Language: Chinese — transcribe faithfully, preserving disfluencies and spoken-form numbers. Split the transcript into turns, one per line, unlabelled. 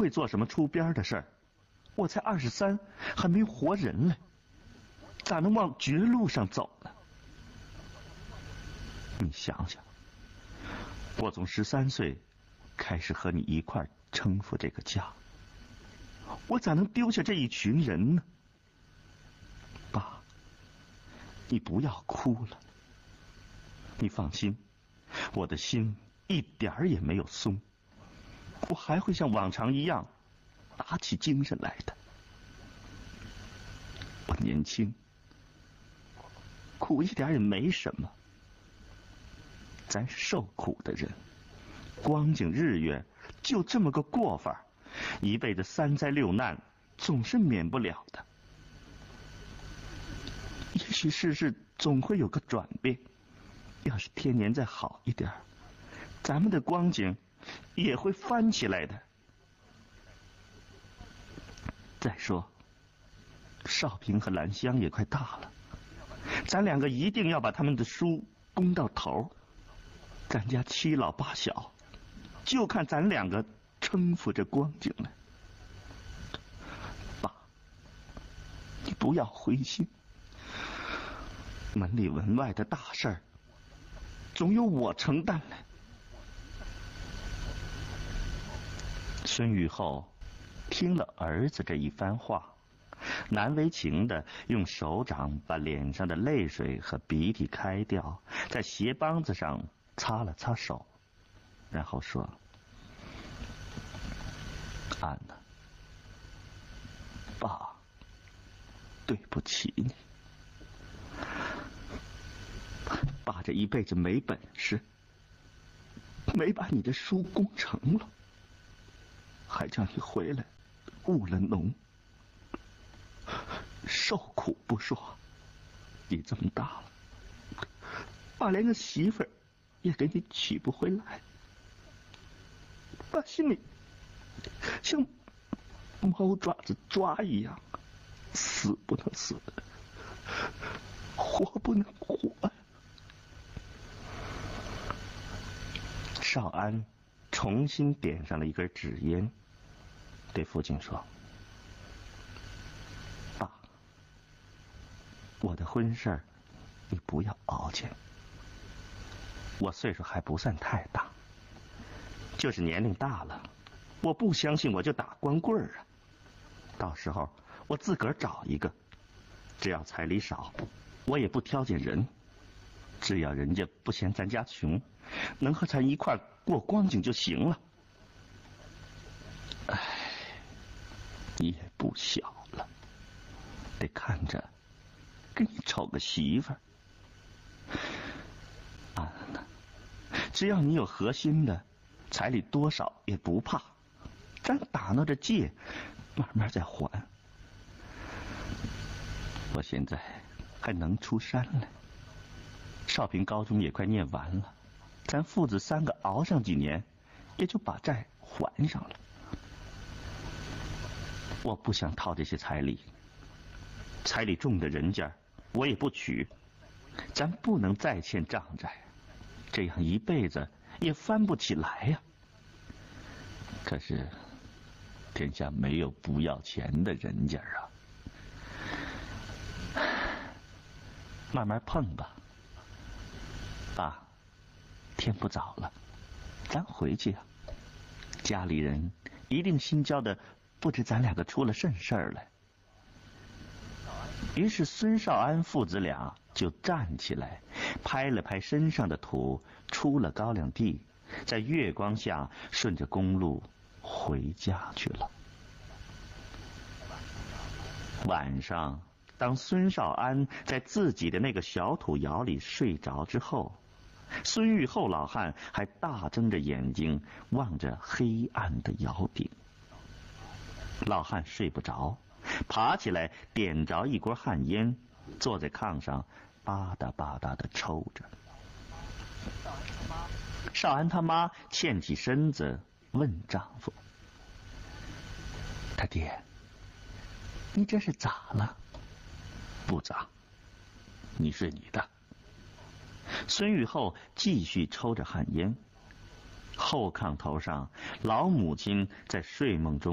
会做什么出边的事儿。我才二十三，还没活人嘞，咋能往绝路上走呢？你想想，我从十三岁开始和你一块儿撑扶这个家，我咋能丢下这一群人呢？爸，你不要哭了，你放心，我的心一点儿也没有松，我还会像往常一样打起精神来的。我年轻，苦一点也没什么，咱是受苦的人，光景日月就这么个过法，一辈子三灾六难总是免不了的。也许世事总会有个转变，要是天年再好一点，咱们的光景也会翻起来的。再说少平和兰香也快大了，咱两个一定要把他们的书攻到头，咱家七老八小就看咱两个撑扶着光景了。爸，你不要灰心，门里门外的大事儿总由我承担了。孙玉厚听了儿子这一番话，难为情的用手掌把脸上的泪水和鼻涕开掉，在鞋帮子上擦了擦手，然后说：安娜，爸，对不起你，爸这一辈子没本事，没把你的书攻成了，还叫你回来务了农，受苦不说，你这么大了，爸连个媳妇儿也给你娶不回来，爸心里像猫爪子抓一样，死不能死，活不能活。少安重新点上了一根纸烟，对父亲说：爸，我的婚事儿你不要熬去，我岁数还不算太大，就是年龄大了，我不相信我就打光棍儿啊，到时候我自个儿找一个，只要彩礼少，我也不挑拣人，只要人家不嫌咱家穷，能和咱一块过光景就行了。唉，你也不小了，得看着给你瞅个媳妇儿。安娜，只要你有核心的，彩礼多少也不怕，咱打闹着借，慢慢再还。我现在还能出山来，少平高中也快念完了，咱父子三个熬上几年，也就把债还上了。我不想套这些彩礼，彩礼重的人家我也不娶，咱不能再欠账债，这样一辈子也翻不起来呀。可是天下没有不要钱的人家啊，慢慢碰吧。爸，天不早了，咱回去啊，家里人一定心焦的不知咱两个出了甚事儿来。于是孙少安父子俩就站起来，拍了拍身上的土，出了高粱地，在月光下顺着公路回家去了。晚上，当孙少安在自己的那个小土窑里睡着之后，孙玉厚老汉还大睁着眼睛望着黑暗的窑顶。老汉睡不着，爬起来点着一锅旱烟，坐在炕上吧嗒吧嗒的抽着。少安他妈欠起身子问丈夫：他爹，你这是咋了？不咋，你睡你的。孙玉厚继续抽着旱烟，后炕头上老母亲在睡梦中